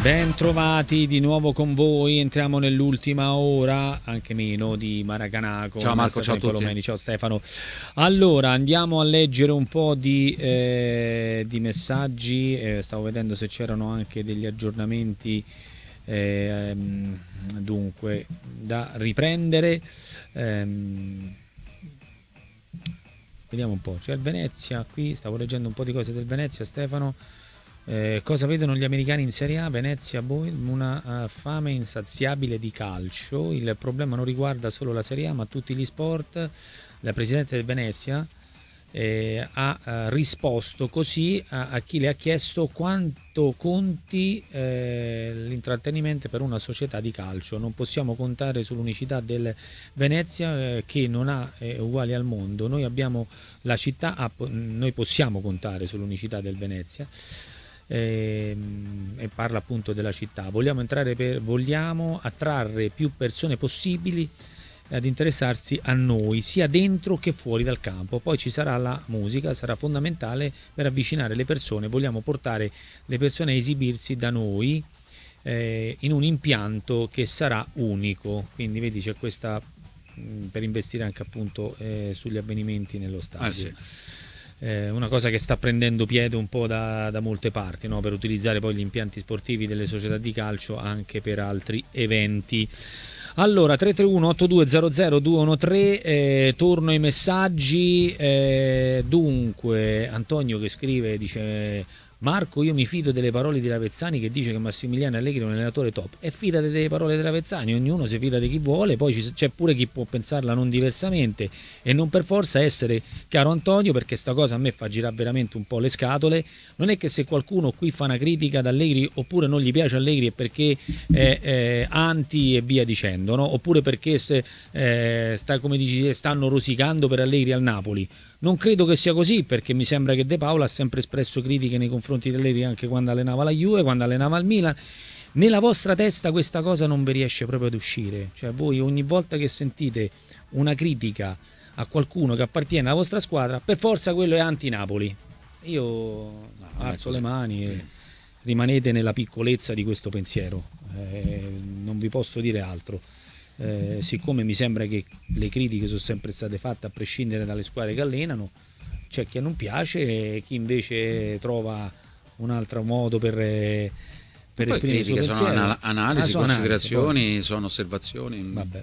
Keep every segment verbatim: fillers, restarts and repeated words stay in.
Ben trovati di nuovo con voi, entriamo nell'ultima ora, anche meno, di Maracanaco. Ciao Marco, ciao a tutti. Colomeni, ciao Stefano. Allora, andiamo a leggere un po' di, eh, di messaggi, eh, stavo vedendo se c'erano anche degli aggiornamenti, eh, dunque, da riprendere. Ehm, vediamo un po', c'è il Venezia qui, stavo leggendo un po' di cose del Venezia, Stefano. Eh, cosa vedono gli americani in Serie A? Venezia, boh, una uh, fame insaziabile di calcio. Il problema non riguarda solo la Serie A ma tutti gli sport. La presidente del Venezia eh, ha uh, risposto così a, a chi le ha chiesto quanto conti eh, l'intrattenimento per una società di calcio. Non possiamo contare sull'unicità del Venezia eh, che non ha eh, uguali al mondo. Noi abbiamo la città, ah, noi possiamo contare sull'unicità del Venezia. E, e parla appunto della città. Vogliamo entrare per, vogliamo attrarre più persone possibili ad interessarsi a noi sia dentro che fuori dal campo. Poi ci sarà la musica, sarà fondamentale per avvicinare le persone. Vogliamo portare le persone a esibirsi da noi eh, in un impianto che sarà unico. Quindi vedi, c'è questa mh, per investire anche appunto eh, sugli avvenimenti nello stadio. Ah, sì. Eh, una cosa che sta prendendo piede un po' da, da molte parti, no? Per utilizzare poi gli impianti sportivi delle società di calcio anche per altri eventi. Allora, tre tre uno otto due zero zero due uno tre, eh, torno ai messaggi. Eh, dunque, Antonio che scrive, dice: Marco, io mi fido delle parole di Ravezzani che dice che Massimiliano Allegri è un allenatore top. E fidate delle parole di Ravezzani, ognuno si fida di chi vuole, poi c'è pure chi può pensarla non diversamente e non per forza essere caro Antonio, perché sta cosa a me fa girare veramente un po' le scatole. Non è che se qualcuno qui fa una critica ad Allegri oppure non gli piace Allegri è perché è, è anti e via dicendo, no? Oppure perché se, eh, sta, come dici, stanno rosicando per Allegri al Napoli. Non credo che sia così, perché mi sembra che De Paolo ha sempre espresso critiche nei confronti di Allegri anche quando allenava la Juve, quando allenava il Milan. Nella vostra testa questa cosa non vi riesce proprio ad uscire. Cioè voi ogni volta che sentite una critica a qualcuno che appartiene alla vostra squadra, per forza quello è anti-Napoli. Io no, alzo le mani e rimanete nella piccolezza di questo pensiero. Eh, non vi posso dire altro. Eh, siccome mi sembra che le critiche sono sempre state fatte a prescindere dalle squadre che allenano, c'è chi non piace e chi invece trova un altro modo per, per esprimere il suo pensiero. Sono anal- analisi, ah, sono considerazioni, analisi, sono osservazioni. Vabbè.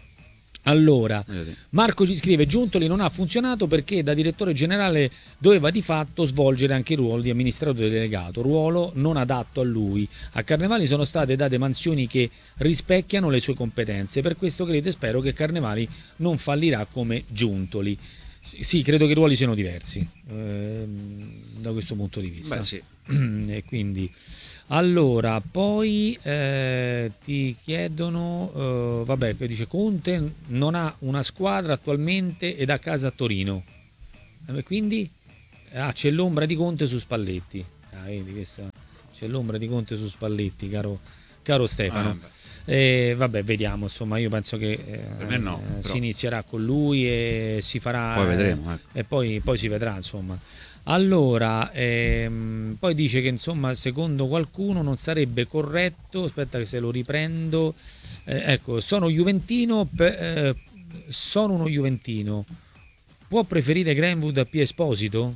Allora, Marco ci scrive: Giuntoli non ha funzionato perché da direttore generale doveva di fatto svolgere anche il ruolo di amministratore delegato, ruolo non adatto a lui. A Carnevali sono state date mansioni che rispecchiano le sue competenze, per questo credo e spero che Carnevali non fallirà come Giuntoli. Sì, credo che i ruoli siano diversi eh, da questo punto di vista. Beh, sì. E quindi allora poi eh, ti chiedono eh, vabbè, dice Conte non ha una squadra attualmente ed a casa a Torino, e quindi ah, c'è l'ombra di Conte su Spalletti. Ah, vedi, questa, c'è l'ombra di Conte su Spalletti, caro, caro Stefano. Ah, E vabbè, vediamo, insomma, io penso che eh, per me no, eh, però... si inizierà con lui e si farà, poi vedremo, ecco. E poi, poi si vedrà, insomma. Allora, ehm, poi dice che insomma, secondo qualcuno non sarebbe corretto, aspetta che se lo riprendo, eh, ecco, sono juventino, eh, sono uno juventino, può preferire Greenwood a P. Esposito?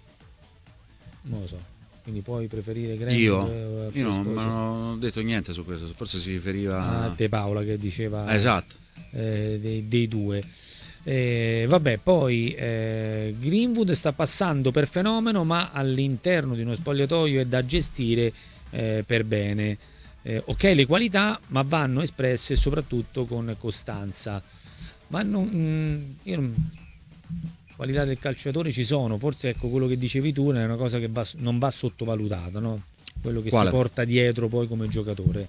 Non lo so. Quindi puoi preferire Greenwood? Io? Io non, non ho detto niente su questo, forse si riferiva a De Paola che diceva ah, esatto. eh, dei, dei due. Eh, vabbè, poi eh, Greenwood sta passando per fenomeno, ma all'interno di uno spogliatoio è da gestire eh, per bene. Eh, ok le qualità, ma vanno espresse soprattutto con costanza. Ma non, mh, io non... qualità del calciatore ci sono, forse ecco quello che dicevi tu è una cosa che va, non va sottovalutata, no? Quello che Quale? si porta dietro poi come giocatore.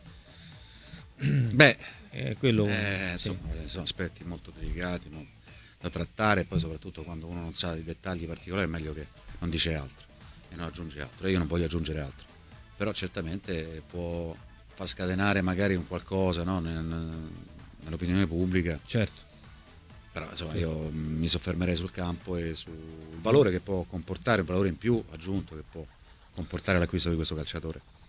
Beh, eh, quello, eh, sì. insomma, sono aspetti molto delicati, molto da trattare, e poi soprattutto quando uno non sa di dettagli particolari è meglio che non dice altro e non aggiunge altro. Io non voglio aggiungere altro, però certamente può far scatenare magari un qualcosa, no? Nell'opinione pubblica. Certo. Però insomma io mi soffermerei sul campo e sul valore che può comportare, un valore in più aggiunto che può comportare l'acquisto di questo calciatore.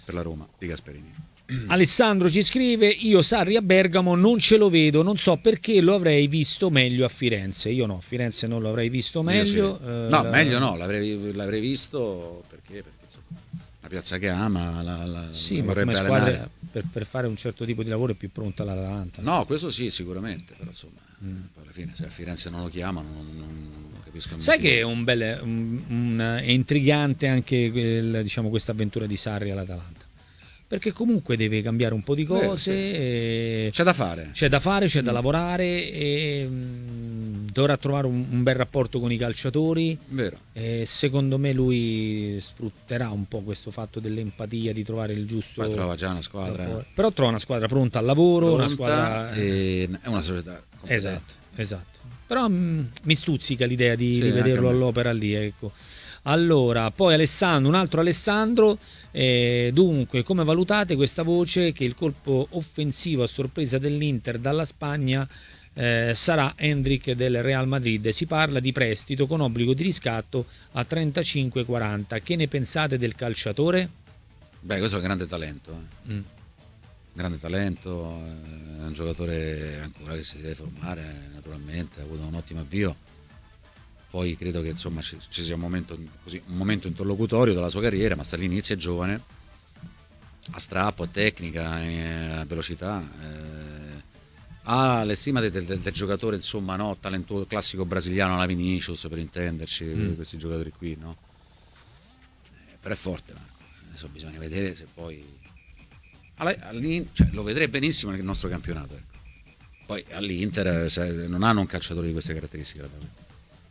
per la Roma di Gasperini. Alessandro ci scrive: io Sarri a Bergamo non ce lo vedo, non so perché, lo avrei visto meglio a Firenze. Io no, a Firenze non lo avrei visto meglio. Sì. Eh, no, la... meglio no, l'avrei, l'avrei visto perché, perché insomma, la piazza che ama, la, la, sì, la ma vorrebbe come allenare. squadra per, per fare un certo tipo di lavoro è più pronta l'Atalanta. No, questo sì, sicuramente, però insomma, mm. alla fine se a Firenze non lo chiamano non, non, non capisco. Sai motivo. che è un bel, un, un, è intrigante anche quel, diciamo, questa avventura di Sarri all'Atalanta, perché comunque deve cambiare un po' di cose. Beh, sì. C'è da fare. C'è da fare, c'è mm. da lavorare e mh, dovrà trovare un, un bel rapporto con i calciatori. Vero. E secondo me lui sfrutterà un po' questo fatto dell'empatia, di trovare il giusto. Poi trova già una squadra. Però trova una squadra pronta al lavoro, pronta una squadra. E è una società competente. Esatto, esatto. Però mh, mi stuzzica l'idea di, sì, di vederlo all'opera lì, ecco. Allora, poi Alessandro, un altro Alessandro, eh, dunque come valutate questa voce che il colpo offensivo a sorpresa dell'Inter dalla Spagna eh, sarà Hendrik del Real Madrid? Si parla di prestito con obbligo di riscatto a trentacinque quaranta. Che ne pensate del calciatore? Beh, questo è un grande talento, eh. mm. grande talento, è un giocatore ancora che si deve formare naturalmente, ha avuto un ottimo avvio. Poi credo che insomma ci, ci sia un momento, così, un momento interlocutorio della sua carriera, ma sta all'inizio, è giovane, ha strappo, tecnica, eh, velocità, eh, ha le stime del, del, del giocatore, insomma, no, talentuoso, classico brasiliano alla Vinicius, per intenderci, mm. questi giocatori qui, no? Eh, però è forte, Marco. Adesso bisogna vedere se poi alla, cioè, lo vedrei benissimo nel nostro campionato, ecco. Poi all'Inter se, non hanno un calciatore di queste caratteristiche, veramente.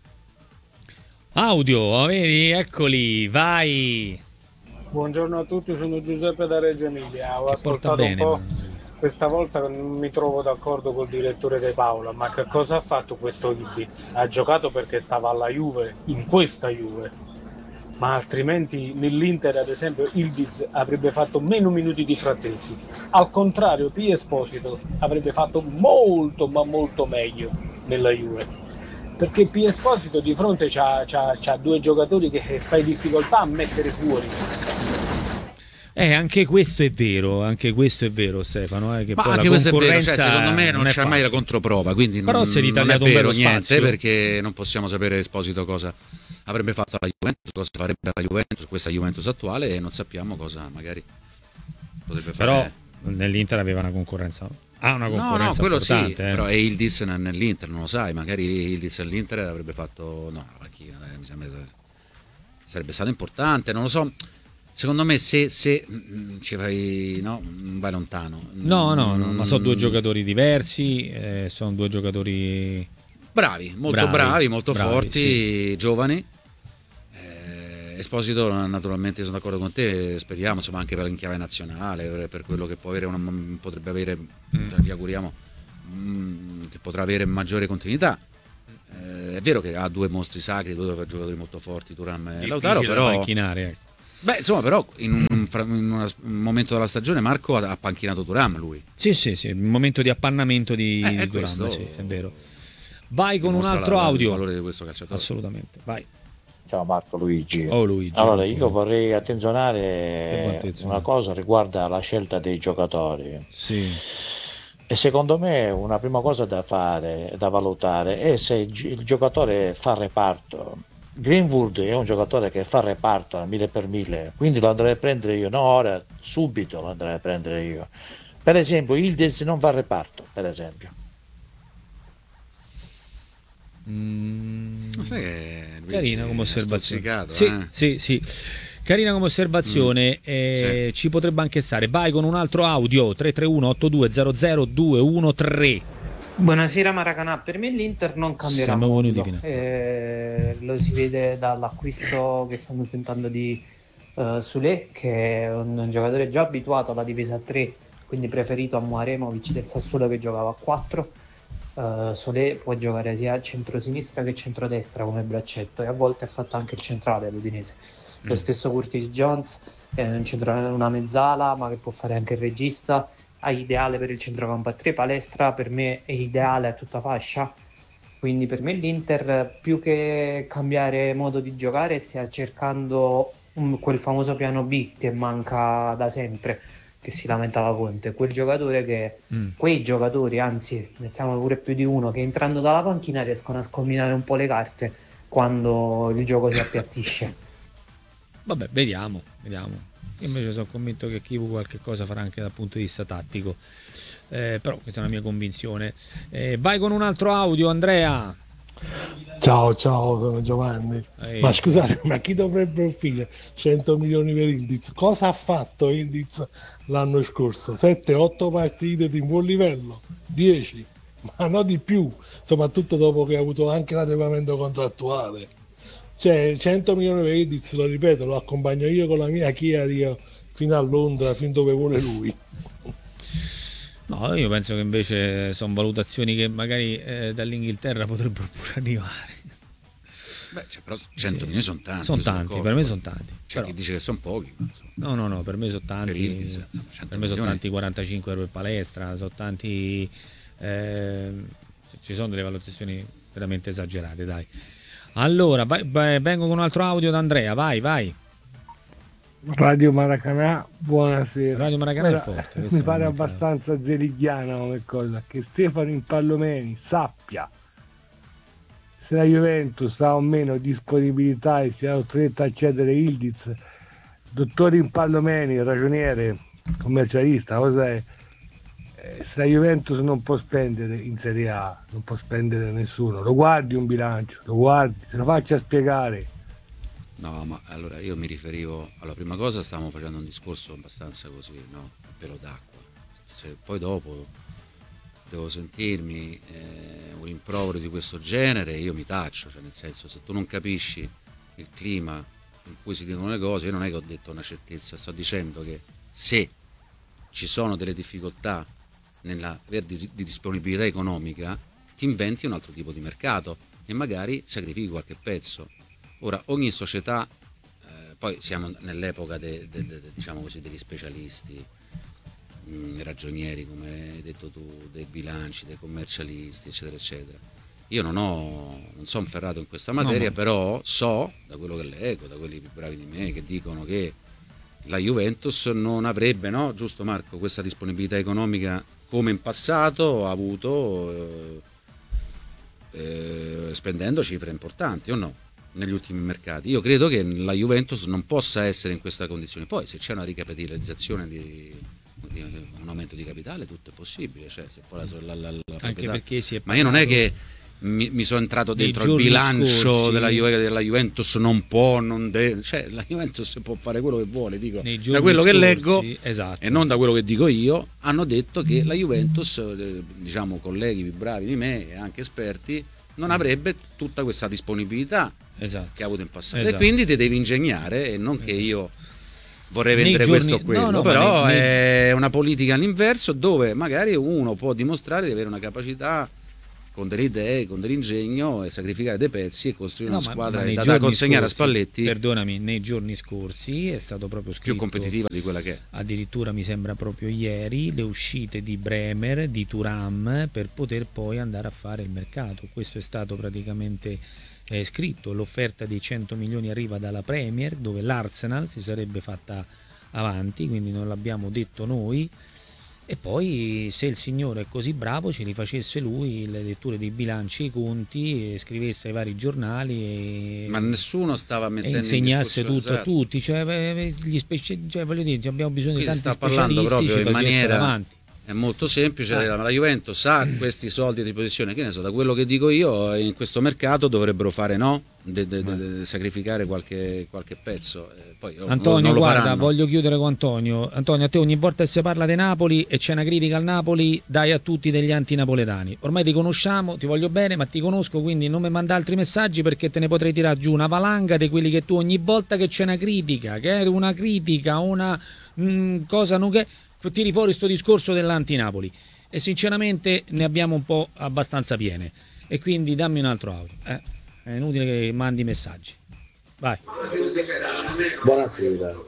Audio, vedi, eccoli, vai. Buongiorno a tutti, sono Giuseppe da Reggio Emilia. Ho che ascoltato bene, un po', ma... questa volta non mi trovo d'accordo col direttore De Paola, ma che cosa ha fatto questo Ildiz? Ha giocato perché stava alla Juve, in questa Juve, ma altrimenti nell'Inter ad esempio Ildiz avrebbe fatto meno minuti di Frattesi. Al contrario, P. Esposito avrebbe fatto molto ma molto meglio nella Juve. Perché P. Esposito di fronte c'ha, c'ha, c'ha due giocatori che fai difficoltà a mettere fuori. Eh, anche questo è vero, anche questo è vero, Stefano. Eh, che Ma poi anche la questo è vero, cioè, concorrenza secondo me non, non c'è mai la controprova, quindi Però non, si è non è ritagliato un vero bello niente, spazio. perché non possiamo sapere Esposito cosa avrebbe fatto alla Juventus, cosa farebbe alla Juventus, questa Juventus attuale, e non sappiamo cosa magari potrebbe fare. Però nell'Inter aveva una concorrenza. Ha una concorrenza no, no, quello sì, eh. però è Ildiz nell'Inter, non lo sai, magari Ildiz nell'Inter avrebbe fatto, no, la panchina, dai, mi sembra sarebbe stato importante, non lo so. Secondo me se, se mh, ci fai, no, vai lontano. No, no, no, ma sono due giocatori diversi, eh, sono due giocatori bravi, molto bravi, bravi molto bravi, forti, sì. giovani. Esposito, naturalmente sono d'accordo con te, speriamo, insomma, anche per in chiave nazionale, per quello che può avere una, potrebbe avere, mm. gli auguriamo mm, che potrà avere maggiore continuità. Eh, è vero che ha due mostri sacri, due giocatori molto forti, Thuram e Lautaro, però manchinare, ecco. Beh, insomma, però in un, in una, un momento della stagione Marco ha, ha panchinato Thuram, lui. Sì, sì, sì, un momento di appannamento di, eh, di Thuram, sì, è vero. Vai con un altro la, audio. Il valore di questo calciatore. Assolutamente, vai. Ciao Marco Luigi. Oh, Luigi. Allora io vorrei attenzionare una cosa riguardo alla scelta dei giocatori. Sì. E secondo me una prima cosa da fare, da valutare, è se il giocatore fa reparto. Greenwood è un giocatore che fa reparto al mille per mille, quindi lo andrei a prendere io, no ora, subito lo andrei a prendere io. Per esempio Ildiz non fa reparto, per esempio. Mm. Sai che carina come osservazione. Sì, eh? sì, sì. Carina come osservazione, mm. eh, sì. Ci potrebbe anche stare. Vai con un altro audio tre tre uno otto due zero zero due uno tre. Buonasera Maracanà, per me l'Inter non cambierà molto, eh, lo si vede dall'acquisto che stanno tentando di uh, Sule, che è un, un giocatore già abituato alla difesa a tre, quindi preferito a Muaremovic del Sassuolo che giocava a quattro. Uh, Solé può giocare sia a centrosinistra che centrodestra come braccetto, e a volte ha fatto anche il centrale all'Udinese. Mm. Lo stesso Curtis Jones è un centro, una mezzala ma che può fare anche il regista, è ideale per il centrocampo a tre. Palestra per me è ideale a tutta fascia, quindi per me l'Inter più che cambiare modo di giocare stia cercando un- quel famoso piano B che manca da sempre, che si lamentava Conte, quel giocatore che, Mm. quei giocatori, anzi, mettiamo pure più di uno, che entrando dalla panchina riescono a scombinare un po' le carte quando il gioco si appiattisce. Vabbè, vediamo, vediamo. Io invece sono convinto che Kivu qualche cosa farà anche dal punto di vista tattico. Eh, però questa è una mia convinzione. Eh, vai con un altro audio, Andrea. Ciao, ciao, sono Giovanni. Ehi. Ma scusate, ma chi dovrebbe offrire cento milioni per Ildiz? Cosa ha fatto Ildiz l'anno scorso? sette otto partite di buon livello? dieci? Ma no di più, soprattutto dopo che ha avuto anche l'adeguamento contrattuale. Cioè, cento milioni per Ildiz, lo ripeto, lo accompagno io con la mia Kia Rio fino a Londra, fin dove vuole lui. No, io penso che invece sono valutazioni che magari eh, dall'Inghilterra potrebbero pure arrivare. Beh, cioè, però cento Sì. milioni sono tanti. Sono io sono tanti, d'accordo. per me sono tanti. C'è Però- chi dice che sono pochi, ma insomma, No, no, no, per me sono per tanti. Ildiz, insomma, cento Per me sono milioni. tanti quarantacinque euro per palestra, sono tanti. ehm, ci sono delle valutazioni veramente esagerate, dai. Allora, vai- vai- vengo con un altro audio da Andrea, vai, vai. Radio Maracanà, buonasera. Radio Maracanà è Ora, forte. questo mi non pare mancava. abbastanza zeligliana come cosa che Stefano Impallomeni sappia se la Juventus ha o meno disponibilità e sia costretta a cedere Ildiz. Dottor Impallomeni, ragioniere, commercialista, cos'è? Eh, se la Juventus non può spendere in Serie A, non può spendere nessuno, lo guardi un bilancio, lo guardi, se lo faccia spiegare. No, ma allora io mi riferivo alla prima cosa, stavamo facendo un discorso abbastanza così, no? A pelo d'acqua. Se poi dopo devo sentirmi eh, un rimprovero di questo genere, io mi taccio, cioè nel senso, se tu non capisci il clima in cui si dicono le cose, io non è che ho detto una certezza, sto dicendo che se ci sono delle difficoltà nella aver di, di disponibilità economica, ti inventi un altro tipo di mercato e magari sacrifichi qualche pezzo. Ora, ogni società, eh, poi siamo nell'epoca de, de, de, de, diciamo così, degli specialisti, mh, ragionieri, come hai detto tu, dei bilanci, dei commercialisti, eccetera, eccetera. Io non ho, non sono ferrato in questa materia, No, ma- però so, da quello che leggo, da quelli più bravi di me, che dicono che la Juventus non avrebbe, no, giusto Marco, questa disponibilità economica come in passato ha avuto, eh, eh, spendendo cifre importanti, o no? Negli ultimi mercati. Io credo che la Juventus non possa essere in questa condizione. Poi se c'è una ricapitalizzazione di, di un aumento di capitale, tutto è possibile, cioè, se poi la, la, la, la Anche proprietà- perché si è ma io non è parlato- che mi, mi sono entrato Nei dentro il giorni bilancio scorsi- della, Juve, della Juventus, non può, non deve, cioè la Juventus può fare quello che vuole, dico, Nei da giorni quello che scorsi, leggo esatto. e non da quello che dico io, hanno detto che la Juventus, eh, diciamo colleghi più bravi di me e anche esperti, non avrebbe tutta questa disponibilità Esatto. che ha avuto in passato, Esatto. e quindi ti devi ingegnare, e non che io vorrei Nei vendere giorni- questo o quello, no, no, ma però nei- è una politica all'inverso dove magari uno può dimostrare di avere una capacità con delle idee, con dell'ingegno, e sacrificare dei pezzi e costruire No, una ma- squadra ma nei da, da giorni consegnare scorsi, a Spalletti Perdonami, nei giorni scorsi è stato proprio scritto, più competitiva di quella che è. addirittura mi sembra proprio ieri, le uscite di Bremer, di Thuram, per poter poi andare a fare il mercato. Questo è stato praticamente eh, scritto. L'offerta dei cento milioni arriva dalla Premier, dove l'Arsenal si sarebbe fatta avanti, quindi non l'abbiamo detto noi. E poi, se il signore è così bravo, ce li facesse lui le letture dei bilanci, i conti, e scrivesse ai vari giornali e, Ma nessuno stava e mettendo in insegnasse discussione, tutto a esatto. tutti. Cioè, eh, gli speci- cioè, voglio dire, abbiamo bisogno Qui di si tanti sta parlando specialisti, proprio ci in facesse maniera davanti. è molto semplice, Ah. la, la Juventus ha questi soldi a disposizione, che ne so, da quello che dico io, in questo mercato dovrebbero fare, no? De, de, de, de, sacrificare qualche, qualche pezzo, eh, poi non lo- Antonio, non lo guarda, faranno. voglio chiudere con Antonio. Antonio, a te ogni volta che si parla di Napoli e c'è una critica al Napoli, dai a tutti degli antinapoletani. Ormai ti conosciamo, ti voglio bene, ma ti conosco, quindi non mi manda altri messaggi, perché te ne potrei tirare giù una valanga di quelli che tu ogni volta che c'è una critica, che è una critica, una mh, cosa non che tiri fuori sto discorso dell'antinapoli. E sinceramente ne abbiamo un po' abbastanza piene. E quindi dammi un altro audio. Eh, è inutile che mandi messaggi. Vai. Buonasera.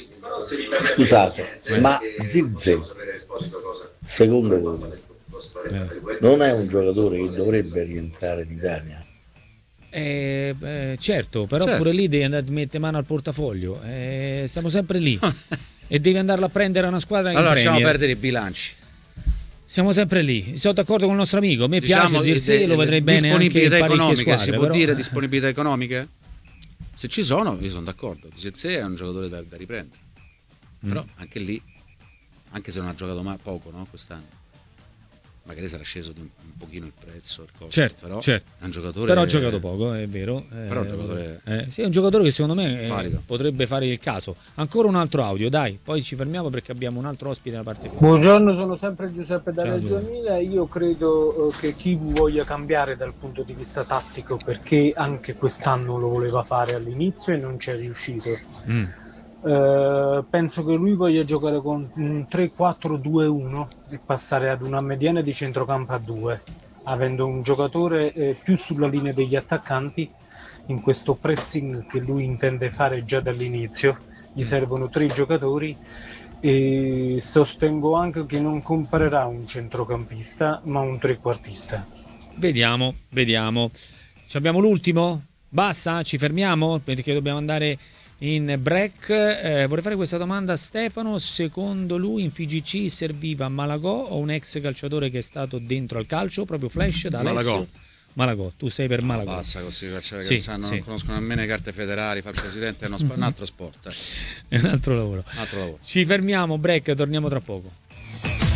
Scusate, ma Zirze, secondo voi, Eh. non è un giocatore che dovrebbe rientrare in Italia? Eh, eh, certo, però Certo. pure lì devi andare a mettere mano al portafoglio. Eh, siamo sempre lì. E devi andarla a prendere a una squadra in Allora lasciamo Premier. perdere i bilanci. Siamo sempre lì. Sono d'accordo con il nostro amico. A me Diciamo, piace Zirkzee, eh, lo vedrei bene anche in disponibilità parecchie economiche, squadre, si può però- dire disponibilità economiche? Se ci sono, io sono d'accordo. Zirkzee è un giocatore da, da riprendere. Però anche lì, anche se non ha giocato mai poco, no, quest'anno, magari sarà sceso di un, un pochino il prezzo, il costo, Certo, però certo. è un giocatore. Però ha giocato poco, è vero. Però è un giocatore eh, sì, è un giocatore che secondo me eh, valido. potrebbe fare il caso. Ancora un altro audio, dai, poi ci fermiamo perché abbiamo un altro ospite da parte. Buongiorno, sono sempre Giuseppe da Ciao, Reggio Giuseppe. Emilia. Io credo eh, che Kivu voglia cambiare dal punto di vista tattico, perché anche quest'anno lo voleva fare all'inizio e non ci è riuscito. Mm. Eh, penso che lui voglia giocare con un tre quattro due uno e passare ad una mediana di centrocampo a due, avendo un giocatore eh, più sulla linea degli attaccanti. In questo pressing che lui intende fare già dall'inizio gli servono tre giocatori, e sostengo anche che non comprerà un centrocampista ma un trequartista. Vediamo, vediamo. Ci abbiamo l'ultimo? Basta? Ci fermiamo? Perché dobbiamo andare in break. Eh, vorrei fare questa domanda a Stefano. Secondo lui in F G C serviva Malagò o un ex calciatore che è stato dentro al calcio, proprio flash da Alessio? Malagò. Malagò, tu sei per No, Malagò. basta così, cioè, Sì, che sanno, sì. non conoscono nemmeno le carte federali, far presidente è uno sp- un altro sport, eh. È un altro lavoro. un altro lavoro. Ci fermiamo, break, torniamo tra poco.